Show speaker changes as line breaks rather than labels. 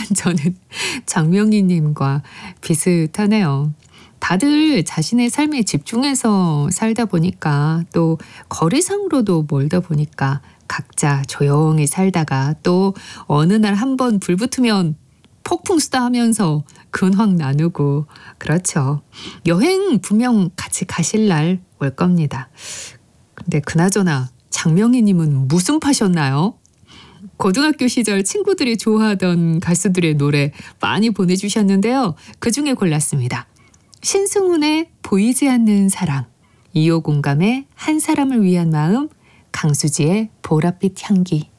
저는 장명희님과 비슷하네요. 다들 자신의 삶에 집중해서 살다 보니까 또 거리상으로도 멀다 보니까 각자 조용히 살다가 또 어느 날 한번 불 붙으면 폭풍 수다 하면서 근황 나누고 그렇죠. 여행 분명 같이 가실 날 올 겁니다. 근데 그나저나 장명희님은 무슨 파셨나요? 고등학교 시절 친구들이 좋아하던 가수들의 노래 많이 보내주셨는데요. 그중에 골랐습니다. 신승훈의 보이지 않는 사랑, 2호 공감의 한 사람을 위한 마음, 강수지의 보랏빛 향기.